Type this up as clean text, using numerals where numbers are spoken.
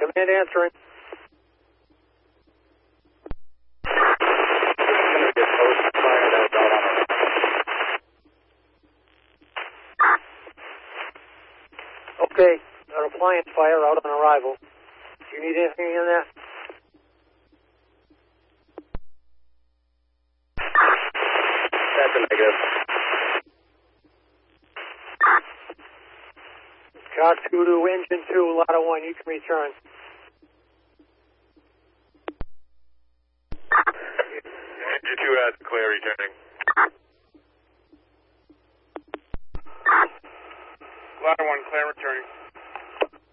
Command answering. Okay, an appliance fire out on arrival. Do you need anything in that? That's a negative. Car 2 to engine 2, Lotto 1, you can return. Engine 2 has clear returning.